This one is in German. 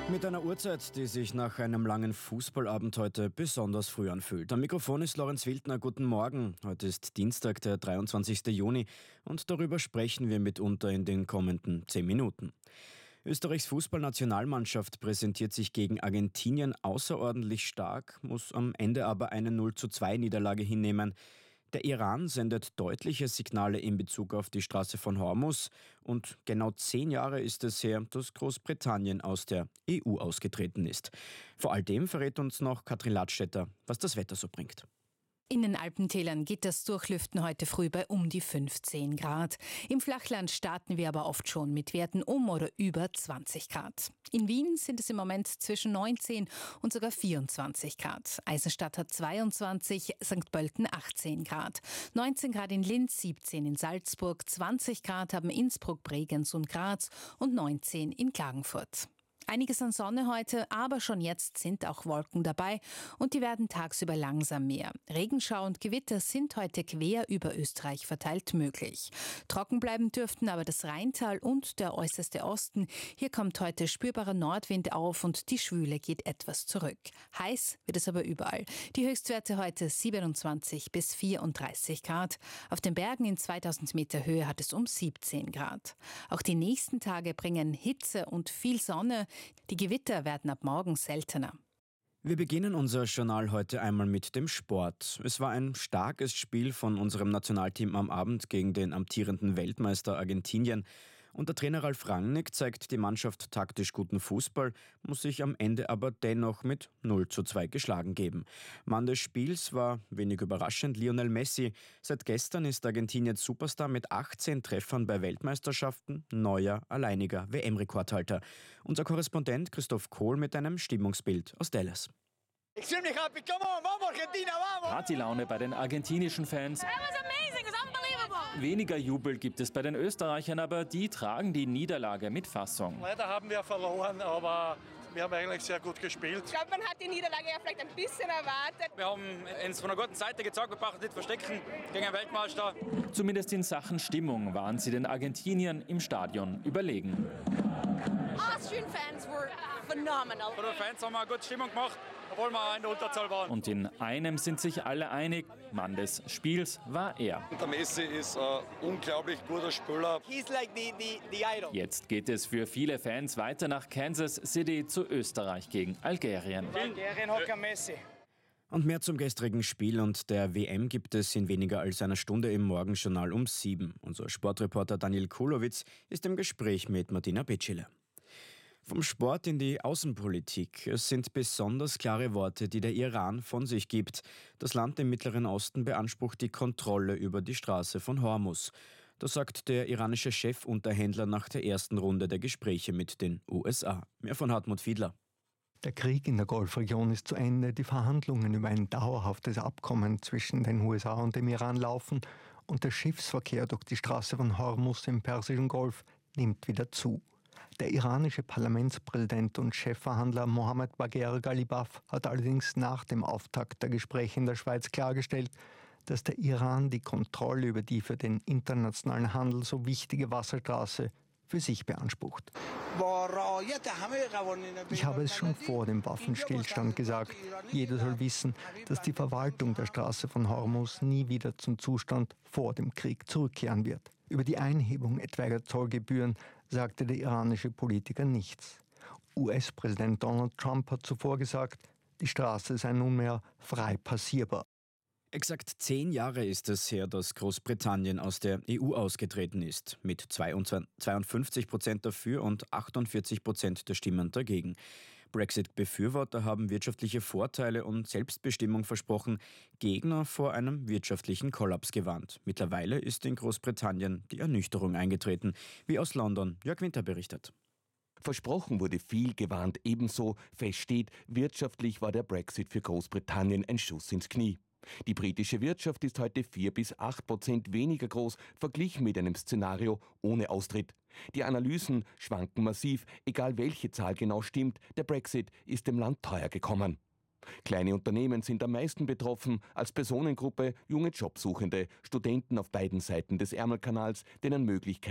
Mit einer Uhrzeit, die sich nach einem langen Fußballabend heute besonders früh anfühlt. Am Mikrofon ist Lorenz Wildner. Guten Morgen. Heute ist Dienstag, der 23. Juni und darüber sprechen wir mitunter in den kommenden 10 Minuten. Österreichs Fußballnationalmannschaft präsentiert sich gegen Argentinien außerordentlich stark, muss am Ende aber eine 0:2 Niederlage hinnehmen. Der Iran sendet deutliche Signale in Bezug auf die Straße von Hormuz und genau 10 Jahre ist es her, dass Großbritannien aus der EU ausgetreten ist. Vor all dem verrät uns noch Katrin Ladstätter, was das Wetter so bringt. In den Alpentälern geht das Durchlüften heute früh bei um die 15 Grad. Im Flachland starten wir aber oft schon mit Werten um oder über 20 Grad. In Wien sind es im Moment zwischen 19 und sogar 24 Grad. Eisenstadt hat 22, St. Pölten 18 Grad. 19 Grad in Linz, 17 in Salzburg, 20 Grad haben Innsbruck, Bregenz und Graz und 19 in Klagenfurt. Einiges an Sonne heute, aber schon jetzt sind auch Wolken dabei und die werden tagsüber langsam mehr. Regenschau und Gewitter sind heute quer über Österreich verteilt möglich. Trocken bleiben dürften aber das Rheintal und der äußerste Osten. Hier kommt heute spürbarer Nordwind auf und die Schwüle geht etwas zurück. Heiß wird es aber überall. Die Höchstwerte heute 27 bis 34 Grad. Auf den Bergen in 2000 Meter Höhe hat es um 17 Grad. Auch die nächsten Tage bringen Hitze und viel Sonne. Die Gewitter werden ab morgen seltener. Wir beginnen unser Journal heute einmal mit dem Sport. Es war ein starkes Spiel von unserem Nationalteam am Abend gegen den amtierenden Weltmeister Argentinien. Und der Trainer Ralf Rangnick zeigt die Mannschaft taktisch guten Fußball, muss sich am Ende aber dennoch mit 0:2 geschlagen geben. Mann des Spiels war, wenig überraschend, Lionel Messi. Seit gestern ist Argentiniens Superstar mit 18 Treffern bei Weltmeisterschaften neuer, alleiniger WM-Rekordhalter. Unser Korrespondent Christoph Kohl mit einem Stimmungsbild aus Dallas. Extremely happy, come on, vamos Argentina, vamos! Partylaune bei den argentinischen Fans. That was amazing, it was unbelievable! Weniger Jubel gibt es bei den Österreichern, aber die tragen die Niederlage mit Fassung. Leider haben wir verloren, aber wir haben eigentlich sehr gut gespielt. Ich glaube, man hat die Niederlage ja vielleicht ein bisschen erwartet. Wir haben uns von einer guten Seite gezeigt, wir brauchen nicht verstecken gegen einen Weltmeister. Zumindest in Sachen Stimmung waren sie den Argentiniern im Stadion überlegen. Austrian fans were phenomenal. Von den Fans haben wir eine gute Stimmung gemacht, obwohl wir in der Unterzahl waren. Und in einem sind sich alle einig, Mann des Spiels war er. Der Messi ist ein unglaublich guter Spieler. He's like the idol. Jetzt geht es für viele Fans weiter nach Kansas City zu Österreich gegen Algerien. Algerien hat kein Messi. Und mehr zum gestrigen Spiel und der WM gibt es in weniger als einer Stunde im Morgenjournal um 7. Unser Sportreporter Daniel Kulowitz ist im Gespräch mit Martina Petschele. Vom Sport in die Außenpolitik. Es sind besonders klare Worte, die der Iran von sich gibt. Das Land im Mittleren Osten beansprucht die Kontrolle über die Straße von Hormuz. Das sagt der iranische Chefunterhändler nach der ersten Runde der Gespräche mit den USA. Mehr von Hartmut Fiedler. Der Krieg in der Golfregion ist zu Ende. Die Verhandlungen über ein dauerhaftes Abkommen zwischen den USA und dem Iran laufen und der Schiffsverkehr durch die Straße von Hormuz im Persischen Golf nimmt wieder zu. Der iranische Parlamentspräsident und Chefverhandler Mohammad Bagher Ghalibaf hat allerdings nach dem Auftakt der Gespräche in der Schweiz klargestellt, dass der Iran die Kontrolle über die für den internationalen Handel so wichtige Wasserstraße für sich beansprucht. Ich habe es schon vor dem Waffenstillstand gesagt. Jeder soll wissen, dass die Verwaltung der Straße von Hormuz nie wieder zum Zustand vor dem Krieg zurückkehren wird. Über die Einhebung etwaiger Zollgebühren sagte der iranische Politiker nichts. US-Präsident Donald Trump hat zuvor gesagt, die Straße sei nunmehr frei passierbar. Exakt 10 Jahre ist es her, dass Großbritannien aus der EU ausgetreten ist. Mit 52% dafür und 48% der Stimmen dagegen. Brexit-Befürworter haben wirtschaftliche Vorteile und Selbstbestimmung versprochen, Gegner vor einem wirtschaftlichen Kollaps gewarnt. Mittlerweile ist in Großbritannien die Ernüchterung eingetreten, wie aus London Jörg Winter berichtet. Versprochen wurde viel, gewarnt ebenso. Fest steht, wirtschaftlich war der Brexit für Großbritannien ein Schuss ins Knie. Die britische Wirtschaft ist heute 4-8% weniger groß, verglichen mit einem Szenario ohne Austritt. Die Analysen schwanken massiv, egal welche Zahl genau stimmt, der Brexit ist dem Land teuer gekommen. Kleine Unternehmen sind am meisten betroffen, als Personengruppe junge Jobsuchende, Studenten auf beiden Seiten des Ärmelkanals, denen Möglichkeiten